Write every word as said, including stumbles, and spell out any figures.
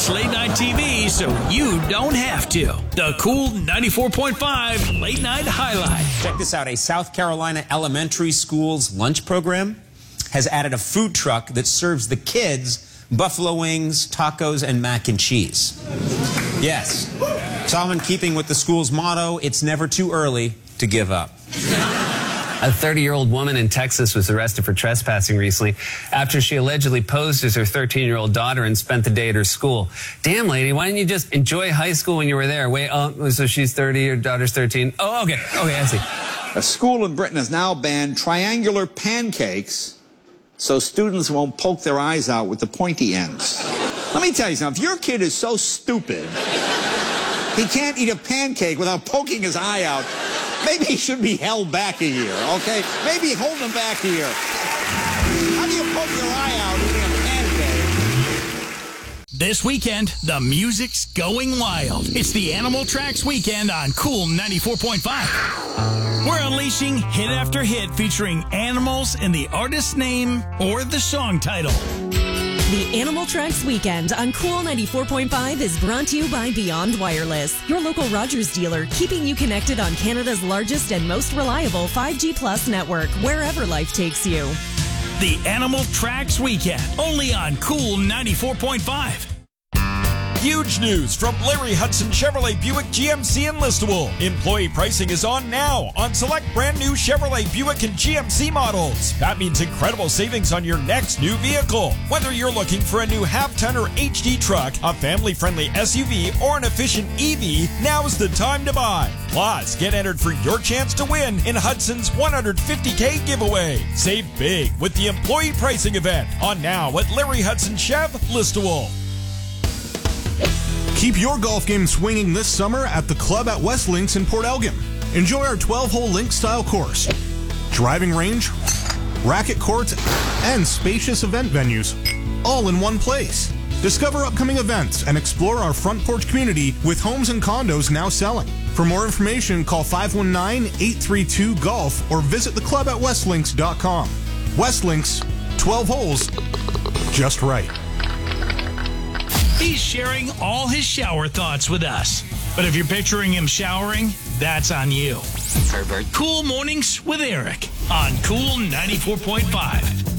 Watch late night T V so you don't have to. The Cool ninety-four point five Late Night Highlight. Check this out. A South Carolina elementary school's lunch program has added a food truck that serves the kids buffalo wings, tacos, and mac and cheese. Yes. It's all in keeping with the school's motto, it's never too early to give up. A thirty-year-old woman in Texas was arrested for trespassing recently after she allegedly posed as her thirteen-year-old daughter and spent the day at her school. Damn, lady, why didn't you just enjoy high school when you were there? Wait, oh, so she's thirty, your daughter's thirteen. Oh, okay, okay, I see. A school in Britain has now banned triangular pancakes so students won't poke their eyes out with the pointy ends. Let me tell you something, if your kid is so stupid, he can't eat a pancake without poking his eye out, maybe he should be held back a year, okay? Maybe hold him back a year. How do you poke your eye out eating a pancake? This weekend, the music's going wild. It's the Animal Tracks Weekend on Cool ninety-four point five. We're unleashing hit after hit featuring animals in the artist's name or the song title. The Animal Tracks Weekend on Cool ninety-four point five is brought to you by Beyond Wireless, your local Rogers dealer, keeping you connected on Canada's largest and most reliable five G Plus network, wherever life takes you. The Animal Tracks Weekend, only on Cool ninety-four point five. Huge news from Larry Hudson Chevrolet Buick G M C in Listowel. Employee pricing is on now on select brand new Chevrolet Buick and G M C models. That means incredible savings on your next new vehicle. Whether you're looking for a new half-ton or H D truck, a family-friendly S U V, or an efficient E V, now's the time to buy. Plus, get entered for your chance to win in Hudson's one hundred fifty K giveaway. Save big with the employee pricing event on now at Larry Hudson Chev, Listowel. Keep your golf game swinging this summer at the club at West Links in Port Elgin. Enjoy our twelve-hole link-style course, driving range, racket courts, and spacious event venues, all in one place. Discover upcoming events and explore our front porch community with homes and condos now selling. For more information, call five one nine, eight three two, golf or visit the club at west links dot com. West Links, twelve holes, just right. He's sharing all his shower thoughts with us. But if you're picturing him showering, that's on you. Herbert. Cool Mornings with Eric on Cool ninety-four point five.